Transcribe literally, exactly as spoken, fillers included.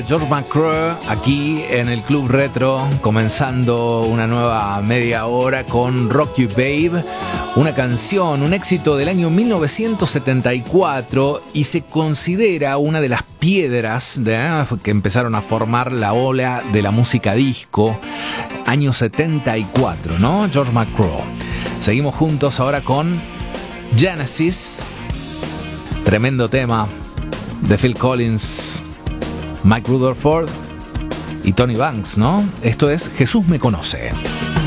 George McCrae aquí en el Club Retro, comenzando una nueva media hora con Rock You Babe, una canción, un éxito del año mil novecientos setenta y cuatro y se considera una de las piedras de, que empezaron a formar la ola de la música disco, año setenta y cuatro, ¿no? George McCrae. Seguimos juntos ahora con Genesis, tremendo tema de Phil Collins, Mike Rutherford y Tony Banks, ¿no? Esto es Jesús me conoce.